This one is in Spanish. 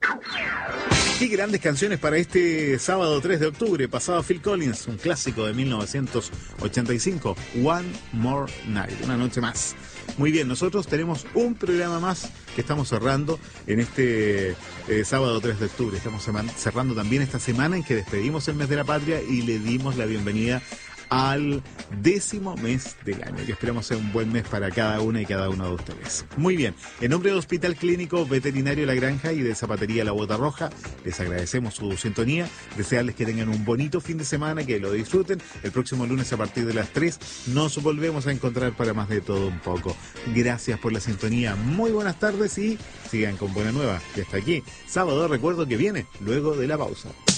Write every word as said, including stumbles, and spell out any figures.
Qué grandes canciones para este sábado tres de octubre. Pasaba Phil Collins, un clásico de mil novecientos ochenta y cinco, One More Night, una noche más. Muy bien, nosotros tenemos un programa más que estamos cerrando en este eh, sábado tres de octubre. Estamos cerrando también esta semana en que despedimos el mes de la patria y le dimos la bienvenida al décimo mes del año, que esperamos sea un buen mes para cada una y cada uno de ustedes. Muy bien, en nombre del Hospital Clínico Veterinario La Granja y de Zapatería La Bota Roja, les agradecemos su sintonía, desearles que tengan un bonito fin de semana, que lo disfruten. El próximo lunes a partir de las tres nos volvemos a encontrar para más de todo un poco. Gracias por la sintonía, muy buenas tardes y sigan con buena nueva. Y hasta aquí, sábado recuerdo que viene luego de la pausa.